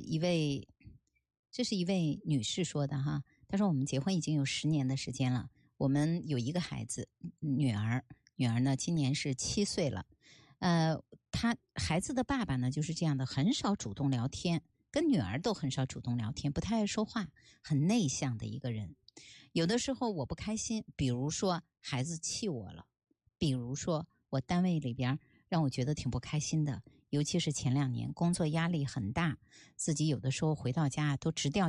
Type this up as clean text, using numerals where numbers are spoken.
这是一位女士说的哈，她说我们结婚已经有10年的时间了，我们有一个孩子，女儿呢今年是7岁了。孩子的爸爸呢就是这样的，很少主动聊天，跟女儿都很少主动聊天，不太爱说话，很内向的一个人。有的时候我不开心，比如说孩子气我了，比如说我单位里边让我觉得挺不开心的，尤其是前2年工作压力很大，自己有的时候回到家都直掉